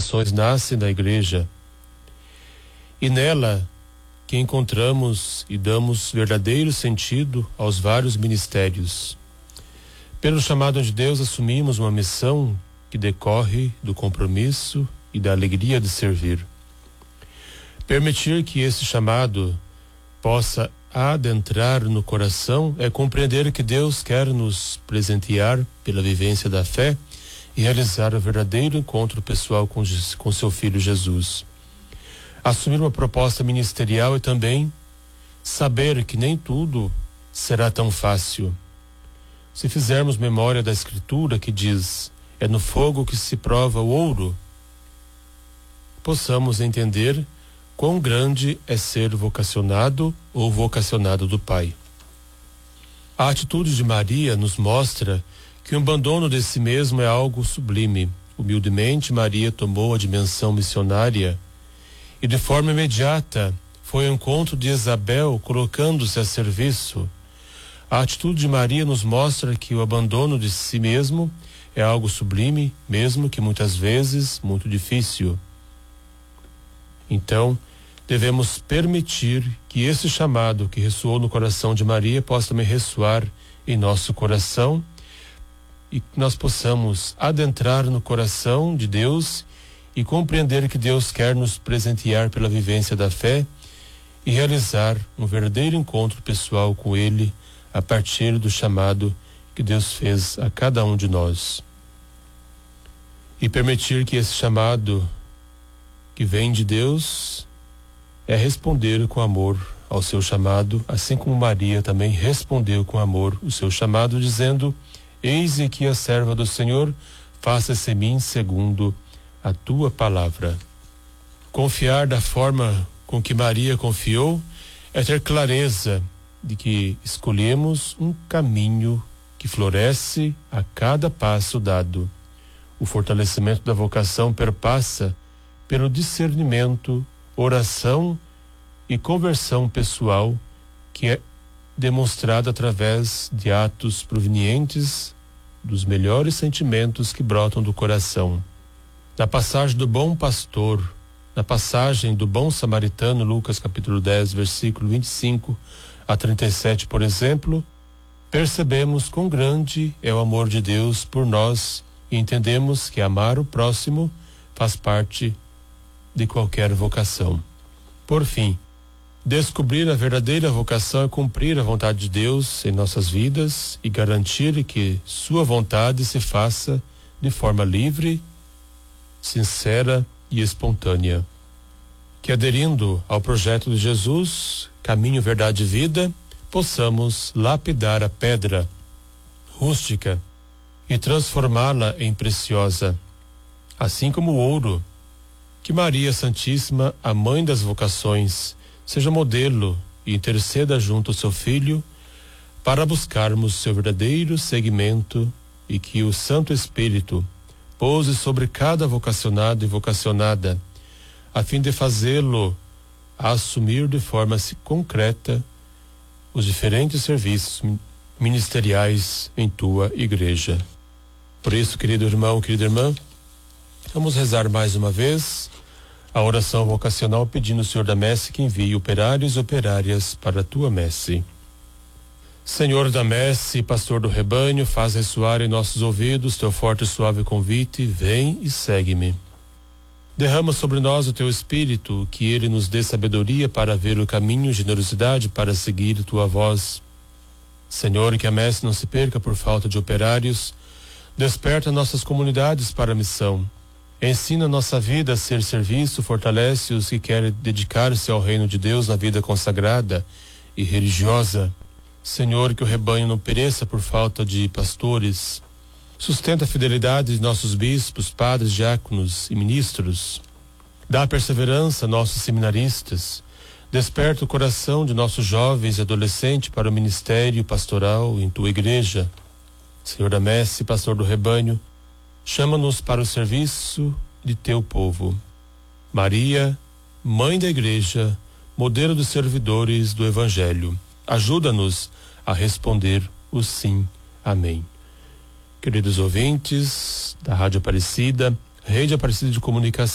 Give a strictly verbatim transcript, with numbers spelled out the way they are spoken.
vocações nascem da Igreja. E nela que encontramos e damos verdadeiro sentido aos vários ministérios. Pelo chamado de Deus, assumimos uma missão que decorre do compromisso e da alegria de servir. Permitir que esse chamado possa adentrar no coração é compreender que Deus quer nos presentear pela vivência da fé e realizar o verdadeiro encontro pessoal com, com seu Filho Jesus. Assumir uma proposta ministerial é também saber que nem tudo será tão fácil. Se fizermos memória da Escritura que diz: é no fogo que se prova o ouro, possamos entender quão grande é ser vocacionado ou vocacionado do Pai. A atitude de Maria nos mostra que o abandono de si mesmo é algo sublime. Humildemente, Maria tomou a dimensão missionária e de forma imediata foi ao encontro de Isabel, colocando-se a serviço. A atitude de Maria nos mostra que o abandono de si mesmo é algo sublime, mesmo que muitas vezes muito difícil. Então, devemos permitir que esse chamado que ressoou no coração de Maria possa também ressoar em nosso coração e que nós possamos adentrar no coração de Deus e compreender que Deus quer nos presentear pela vivência da fé e realizar um verdadeiro encontro pessoal com Ele a partir do chamado que Deus fez a cada um de nós. E permitir que esse chamado que vem de Deus é responder com amor ao seu chamado, assim como Maria também respondeu com amor o seu chamado, dizendo: eis aqui a serva do Senhor, faça-se em mim segundo a tua palavra. Confiar da forma com que Maria confiou é ter clareza de que escolhemos um caminho que floresce a cada passo dado. O fortalecimento da vocação perpassa pelo discernimento, oração e conversão pessoal que é demonstrada através de atos provenientes dos melhores sentimentos que brotam do coração. Na passagem do bom pastor, na passagem do bom samaritano, Lucas capítulo dez, versículo vinte e cinco a trinta e sete, por exemplo, percebemos quão grande é o amor de Deus por nós e entendemos que amar o próximo faz parte de qualquer vocação. Por fim, descobrir a verdadeira vocação é cumprir a vontade de Deus em nossas vidas e garantir que sua vontade se faça de forma livre, sincera e espontânea. Que aderindo ao projeto de Jesus, caminho, verdade e vida, possamos lapidar a pedra rústica e transformá-la em preciosa, assim como o ouro. Que Maria Santíssima, a mãe das vocações, seja modelo e interceda junto ao seu Filho para buscarmos seu verdadeiro seguimento e que o Santo Espírito pouse sobre cada vocacionado e vocacionada, a fim de fazê-lo assumir de forma concreta os diferentes serviços ministeriais em tua igreja. Por isso, querido irmão, querida irmã, vamos rezar mais uma vez a oração vocacional pedindo ao Senhor da Messe que envie operários e operárias para a tua messe. Senhor da Messe, pastor do rebanho, faz ressoar em nossos ouvidos teu forte e suave convite: vem e segue-me. Derrama sobre nós o teu Espírito, que ele nos dê sabedoria para ver o caminho, generosidade para seguir tua voz. Senhor, que a messe não se perca por falta de operários, desperta nossas comunidades para a missão. Ensina nossa vida a ser serviço, fortalece os que querem dedicar-se ao reino de Deus na vida consagrada e religiosa. Senhor, que o rebanho não pereça por falta de pastores. Sustenta a fidelidade de nossos bispos, padres, diáconos e ministros. Dá perseverança a nossos seminaristas. Desperta o coração de nossos jovens e adolescentes para o ministério pastoral em tua igreja. Senhor da Messe, pastor do rebanho, chama-nos para o serviço de teu povo. Maria, mãe da igreja, modelo dos servidores do Evangelho, ajuda-nos a responder o sim. Amém. Queridos ouvintes da Rádio Aparecida, Rede Aparecida de Comunicação,